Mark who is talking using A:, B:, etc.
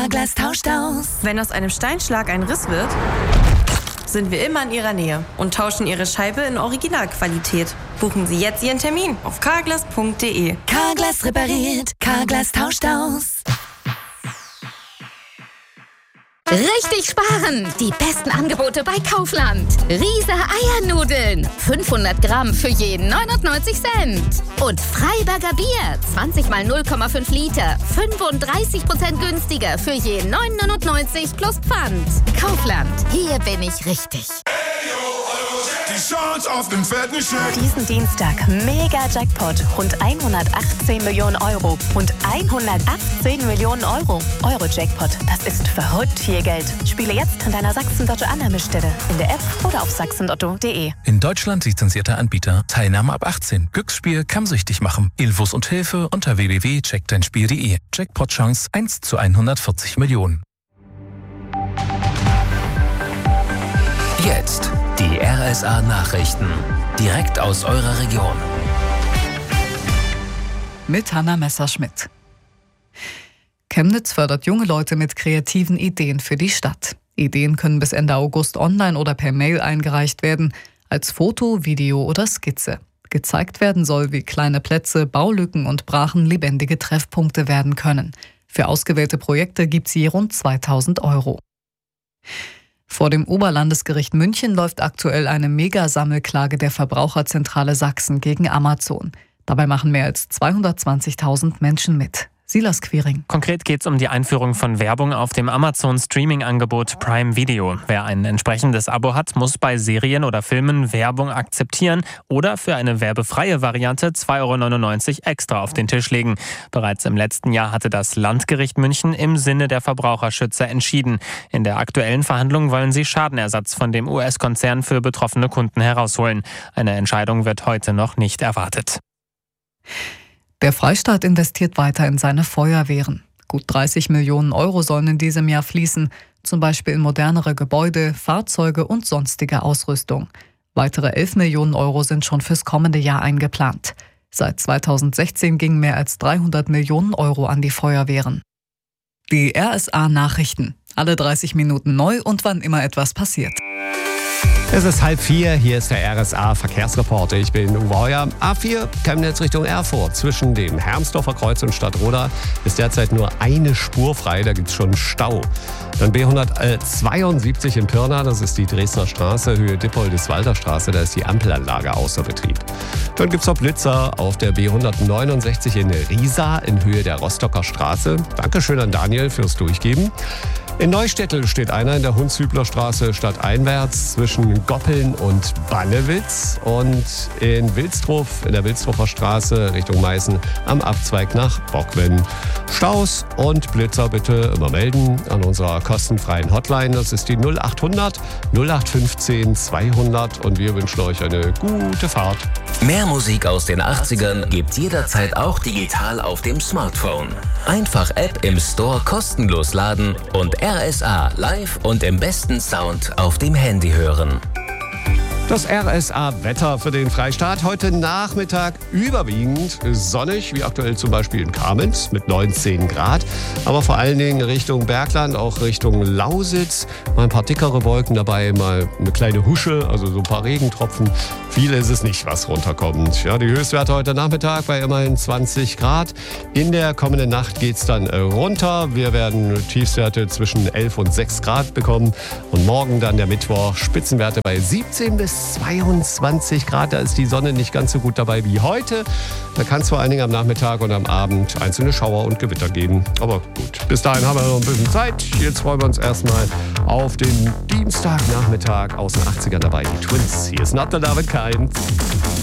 A: Carglass tauscht aus.
B: Wenn aus einem Steinschlag ein Riss wird, sind wir immer in Ihrer Nähe und tauschen Ihre Scheibe in Originalqualität. Buchen Sie jetzt Ihren Termin auf carglass.de.
A: Carglass repariert, Carglass tauscht aus.
C: Richtig sparen! Die besten Angebote bei Kaufland. Riese Eiernudeln. 500 Gramm für jeden 99 Cent. Und Freiberger Bier. 20 mal 0,5 Liter. 35% günstiger für jeden 9,99 plus Pfand. Kaufland. Hier bin ich richtig.
D: Die Chance auf den fetten Scheck.
E: Diesen Dienstag Mega-Jackpot. Rund 118 Millionen Euro. Und 118 Millionen Euro. Euro-Jackpot. Das ist verrückt viel Geld. Spiele jetzt in deiner Sachsen-Lotto-Annahmestelle. In der App oder auf sachsenlotto.de.
F: In Deutschland lizenzierter Anbieter. Teilnahme ab 18. Glücksspiel kann süchtig machen. Infos und Hilfe unter www.checkdeinspiel.de. Jackpot-Chance 1 zu 140 Millionen.
G: Jetzt die RSA-Nachrichten. Direkt aus eurer Region.
H: Mit Hanna Messerschmidt. Chemnitz fördert junge Leute mit kreativen Ideen für die Stadt. Ideen können bis Ende August online oder per Mail eingereicht werden, als Foto, Video oder Skizze. Gezeigt werden soll, wie kleine Plätze, Baulücken und Brachen lebendige Treffpunkte werden können. Für ausgewählte Projekte gibt es je rund 2.000 Euro. Vor dem Oberlandesgericht München läuft aktuell eine Mega-Sammelklage der Verbraucherzentrale Sachsen gegen Amazon. Dabei machen mehr als 220.000 Menschen mit. Silas Quiring.
I: Konkret geht es um die Einführung von Werbung auf dem Amazon-Streaming-Angebot Prime Video. Wer ein entsprechendes Abo hat, muss bei Serien oder Filmen Werbung akzeptieren oder für eine werbefreie Variante 2,99 € extra auf den Tisch legen. Bereits im letzten Jahr hatte das Landgericht München im Sinne der Verbraucherschützer entschieden. In der aktuellen Verhandlung wollen sie Schadenersatz von dem US-Konzern für betroffene Kunden herausholen. Eine Entscheidung wird heute noch nicht erwartet.
H: Der Freistaat investiert weiter in seine Feuerwehren. Gut 30 Millionen Euro sollen in diesem Jahr fließen, zum Beispiel in modernere Gebäude, Fahrzeuge und sonstige Ausrüstung. Weitere 11 Millionen Euro sind schon fürs kommende Jahr eingeplant. Seit 2016 gingen mehr als 300 Millionen Euro an die Feuerwehren. Die RSA-Nachrichten. Alle 30 Minuten neu und wann immer etwas passiert.
J: Es ist 3:30, hier ist der RSA-Verkehrsreporter. Ich bin Uwe Heuer. A4 Chemnitz Richtung Erfurt. Zwischen dem Hermsdorfer Kreuz und Stadtroda ist derzeit nur eine Spur frei, da gibt es schon Stau. Dann B172 in Pirna, das ist die Dresdner Straße, Höhe Dippoldiswalder Straße, da ist die Ampelanlage außer Betrieb. Dann gibt es noch Blitzer auf der B169 in Riesa in Höhe der Rostocker Straße. Dankeschön an Daniel fürs Durchgeben. In Neustädtel steht einer in der Hundshübler Straße stadteinwärts zwischen Goppeln und Bannewitz. Und in Wilsdruff, in der Wilsdruffer Straße Richtung Meißen am Abzweig nach Bockwen. Staus und Blitzer bitte immer melden an unserer kostenfreien Hotline. Das ist die 0800 0815 200 und wir wünschen euch eine gute Fahrt.
G: Mehr Musik aus den 80ern gibt's jederzeit auch digital auf dem Smartphone. Einfach App im Store kostenlos laden und RSA live und im besten Sound auf dem Handy hören.
J: Das RSA-Wetter für den Freistaat. Heute Nachmittag überwiegend sonnig, wie aktuell zum Beispiel in Kamenz mit 19 Grad. Aber vor allen Dingen Richtung Bergland, auch Richtung Lausitz. Mal ein paar dickere Wolken dabei, mal eine kleine Husche, also so ein paar Regentropfen. Viel ist es nicht, was runterkommt. Ja, die Höchstwerte heute Nachmittag bei immerhin 20 Grad. In der kommenden Nacht geht es dann runter. Wir werden Tiefstwerte zwischen 11 und 6 Grad bekommen. Und morgen dann der Mittwoch Spitzenwerte bei 17 bis 22 Grad. Da ist die Sonne nicht ganz so gut dabei wie heute. Da kann es vor allen Dingen am Nachmittag und am Abend einzelne Schauer und Gewitter geben. Aber gut, bis dahin haben wir noch ein bisschen Zeit. Jetzt freuen wir uns erstmal auf den Dienstagnachmittag aus den 80ern dabei. Die Twins. Hier ist Not the Love Kind.